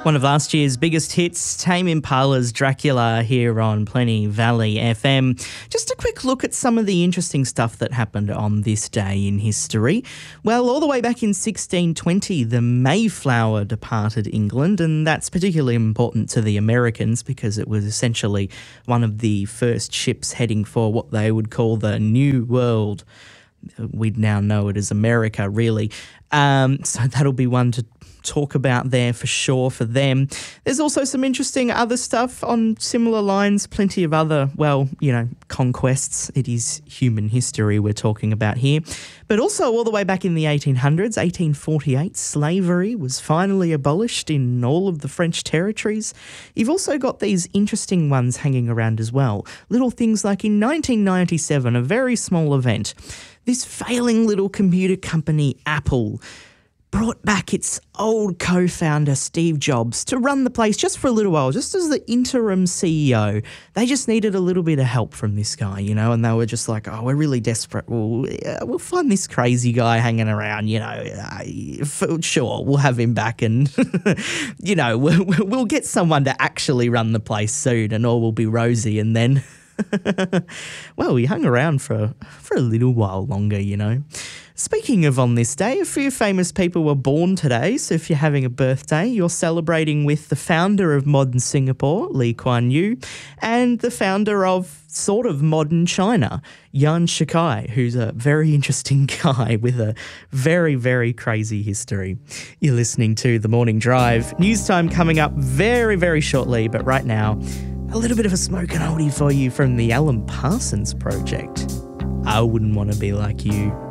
One of last year's biggest hits, Tame Impala's Dracula, here on Plenty Valley FM. Just a quick look at some of the interesting stuff that happened on this day in history. Well, all the way back in 1620, the Mayflower departed England, and that's particularly important to the Americans because it was essentially one of the first ships heading for what they would call the New World. We'd now know it as America, really. So that'll be one to talk about there for sure for them. There's also some interesting other stuff on similar lines, plenty of other, conquests. It is human history we're talking about here. But also all the way back in the 1800s, 1848, slavery was finally abolished in all of the French territories. You've also got these interesting ones hanging around as well. Little things like in 1997, a very small event, this failing little computer company, Apple, brought back its old co-founder, Steve Jobs, to run the place just for a little while, just as the interim CEO. They just needed a little bit of help from this guy, and they were just like, oh, we're really desperate. We'll find this crazy guy hanging around, sure, we'll have him back and, we'll get someone to actually run the place soon and all will be rosy. And then, well, he hung around for a little while longer, Speaking of on this day, a few famous people were born today, so if you're having a birthday, you're celebrating with the founder of modern Singapore, Lee Kuan Yew, and the founder of sort of modern China, Yuan Shikai, who's a very interesting guy with a very, very crazy history. You're listening to The Morning Drive. News time coming up very, very shortly, but right now, a little bit of a smoking oldie for you from the Alan Parsons Project. I wouldn't want to be like you.